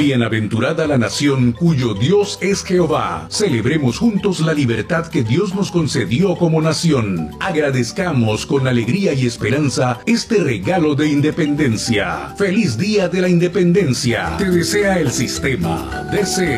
Bienaventurada la nación cuyo Dios es Jehová. Celebremos juntos la libertad que Dios nos concedió como nación. Agradezcamos con alegría y esperanza este regalo de independencia. ¡Feliz Día de la Independencia! Te desea el sistema DC.